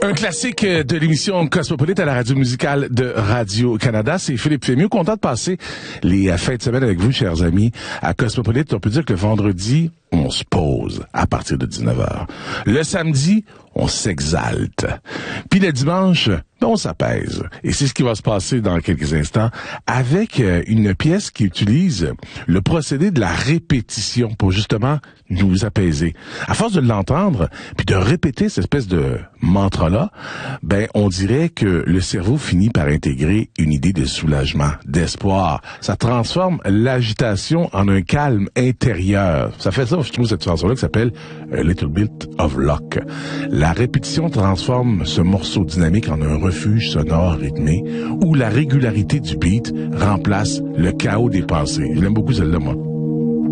Un classique de l'émission Cosmopolite à la radio musicale de Radio-Canada. C'est Philippe Fémieux. Content de passer les fins de semaine avec vous, chers amis, à Cosmopolite. On peut dire que le vendredi, on se pose à partir de 19h. Le samedi, on s'exalte. Puis le dimanche, on s'apaise. Et c'est ce qui va se passer dans quelques instants avec une pièce qui utilise le procédé de la répétition pour justement nous apaiser. À force de l'entendre, puis de répéter cette espèce de mantra-là, on dirait que le cerveau finit par intégrer une idée de soulagement, d'espoir. Ça transforme l'agitation en un calme intérieur. Ça fait ça, je trouve, cette chanson-là qui s'appelle A Little Bit of Luck. La répétition transforme ce morceau dynamique en un refuge sonore rythmé où la régularité du beat remplace le chaos des pensées. Je l'aime beaucoup celle-là, moi.